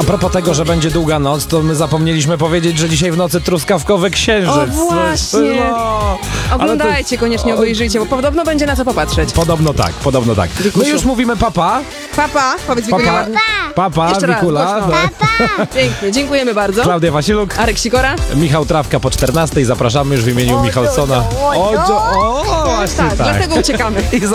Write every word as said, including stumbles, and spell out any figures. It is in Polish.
propos tego, że będzie długa noc, to my zapomnieliśmy powiedzieć, że dzisiaj w nocy truskawkowy księżyc. O właśnie! No. Oglądajcie, to... koniecznie, obejrzyjcie, bo podobno będzie na co popatrzeć. Podobno tak, podobno tak. My już mówimy papa. Papa, powiedz Wikulia. Papa, papa, Jeszcze raz, Wikula. głośno. Pięknie, dziękujemy bardzo. Klaudia Wasiluk. Arek Sikora. Michał Trawka po czternastej. Zapraszamy już w imieniu Michalsona. O, o, o, właśnie Tak, tak. dlatego uciekamy. I